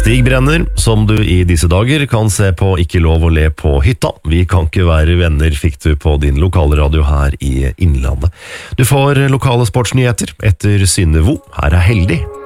Stig Brenner, som du i disse dager kan se på Ikke lov å le på hytta. Vi kan ikke være venner, fikk du på din lokale radio her i Innlandet. Du får lokale sportsnyheter etter Synne Vo. Her er Heldig.